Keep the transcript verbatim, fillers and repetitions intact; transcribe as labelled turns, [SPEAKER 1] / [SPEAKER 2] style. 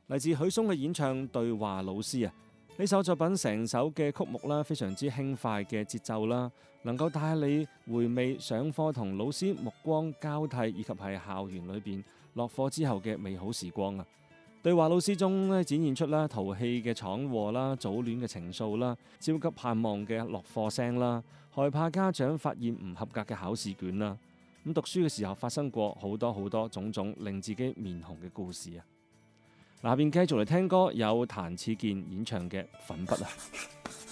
[SPEAKER 1] 嚟自許嵩嘅演唱《對話老師》啊！呢首作品成首嘅曲目啦，非常之輕快嘅節奏啦，能夠帶你回味上課同老師目光交替，以及係校園裏邊落課之後嘅美好時光啊！對話老師中咧展現出啦淘氣嘅闖禍啦、早戀嘅情愫啦、焦急盼望嘅落課聲啦、害怕家長發現唔合格嘅考試卷啦。咁讀書嘅時候發生過好多好多種種令自己面紅嘅故事啊！下邊繼續嚟聽歌，有譚志健演唱嘅《粉筆》啊。